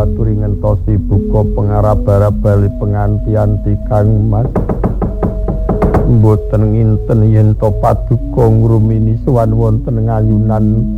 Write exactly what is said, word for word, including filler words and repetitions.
aturi ngentosi buka pengarap-arabali pengantian tikang Mas. Mboten nginten yen to paduka ngrumini sowan wonten ngayunan